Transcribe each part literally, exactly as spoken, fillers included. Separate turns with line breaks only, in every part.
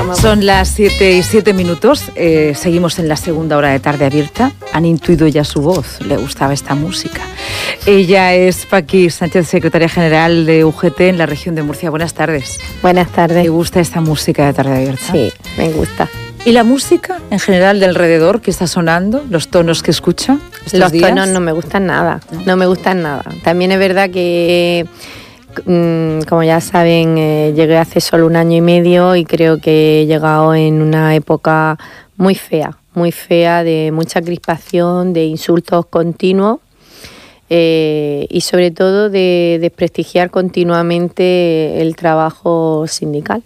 programa.
Son las siete y siete minutos, eh, seguimos en la segunda hora de Tarde Abierta. Han intuido ya su voz, le gustaba esta música. Ella es Paqui Sánchez, secretaria general de U G T en la región de Murcia. Buenas tardes.
Buenas tardes.
¿Te gusta esta música de Tarde Abierta?
Sí, me gusta.
¿Y la música en general de alrededor que está sonando? ¿Los tonos que escucha estos
Los
días?
tonos no me gustan nada, no, no me gustan nada. También es verdad que, como ya saben, eh, llegué hace solo un año y medio y creo que he llegado en una época muy fea, muy fea, de mucha crispación, de insultos continuos eh, y sobre todo de desprestigiar continuamente el trabajo sindical.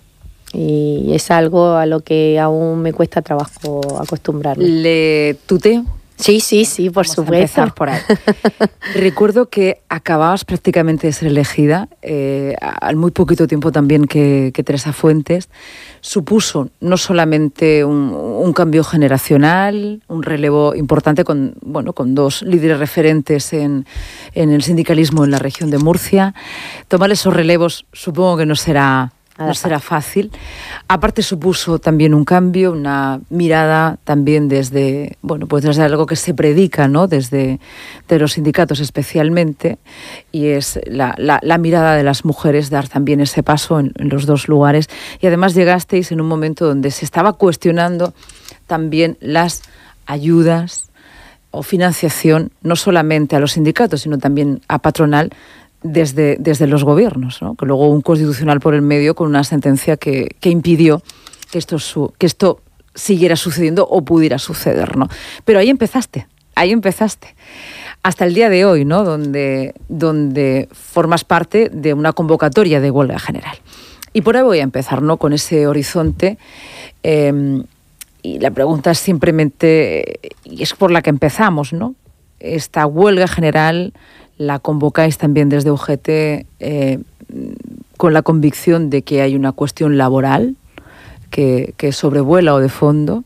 Y es algo a lo que aún me cuesta trabajo acostumbrarme.
¿Le tuteo?
Sí, sí, sí, por
Vamos
supuesto.
a empezar por ahí. Recuerdo que acababas prácticamente de ser elegida, eh, al muy poquito tiempo también que, que Teresa Fuentes. Supuso no solamente un, un cambio generacional, un relevo importante con, bueno, con dos líderes referentes en, en el sindicalismo en la región de Murcia. Tomar esos relevos supongo que no será... No será fácil. Aparte supuso también un cambio, una mirada también desde, bueno, pues desde algo que se predica, ¿no? Desde de los sindicatos especialmente, y es la, la, la mirada de las mujeres, dar también ese paso en, en los dos lugares. Y además llegasteis en un momento donde se estaba cuestionando también las ayudas o financiación, no solamente a los sindicatos, sino también a patronal, Desde, desde los gobiernos, ¿no? Que luego un constitucional por el medio con una sentencia que, que impidió que esto, su, que esto siguiera sucediendo o pudiera suceder, ¿no? Pero ahí empezaste, ahí empezaste. Hasta el día de hoy, ¿no? Donde, donde formas parte de una convocatoria de huelga general. Y por ahí voy a empezar, ¿no? Con ese horizonte. Eh, y la pregunta es simplemente, y es por la que empezamos, ¿no? Esta huelga general la convocáis también desde U G T eh, con la convicción de que hay una cuestión laboral que, que sobrevuela o de fondo.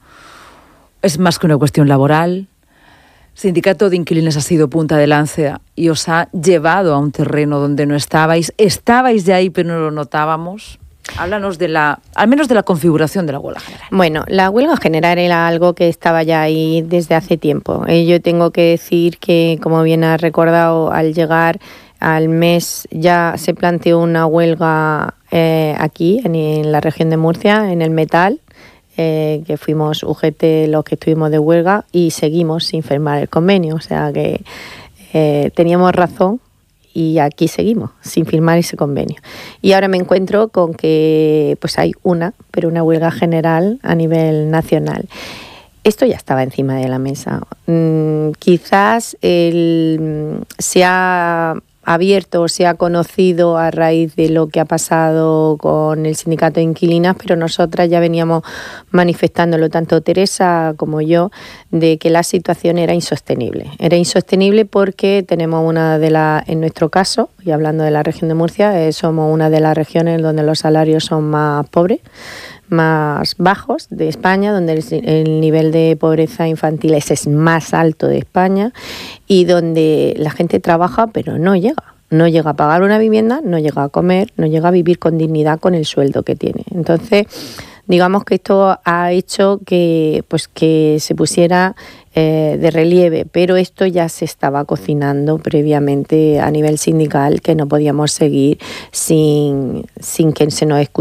Es más que una cuestión laboral. Sindicato de Inquilinos ha sido punta de lanza y os ha llevado a un terreno donde no estabais. Estabais ya ahí, pero no lo notábamos. Háblanos de la, al menos de la configuración de la huelga general.
Bueno, la huelga general era algo que estaba ya ahí desde hace tiempo. Eh, yo tengo que decir que, como bien has recordado, al llegar al mes ya se planteó una huelga eh, aquí, en, en la región de Murcia, en el metal, eh, que fuimos U G T los que estuvimos de huelga y seguimos sin firmar el convenio. O sea que eh, teníamos razón. Y aquí seguimos, sin firmar ese convenio. Y ahora me encuentro con que pues hay una, pero una huelga general a nivel nacional. Esto ya estaba encima de la mesa. Mm, quizás el, se ha abierto, se ha conocido a raíz de lo que ha pasado con el sindicato de inquilinas, pero nosotras ya veníamos manifestándolo, tanto Teresa como yo, de que la situación era insostenible. Era insostenible porque tenemos una de las, en nuestro caso, y hablando de la región de Murcia, eh, somos una de las regiones donde los salarios son más pobres, más bajos de España, donde el, el nivel de pobreza infantil es, es más alto de España y donde la gente trabaja pero no llega. No llega a pagar una vivienda, no llega a comer, no llega a vivir con dignidad con el sueldo que tiene. Entonces, digamos que esto ha hecho que, pues, que se pusiera eh, de relieve, pero esto ya se estaba cocinando previamente a nivel sindical, que no podíamos seguir sin, sin que se nos escuchara.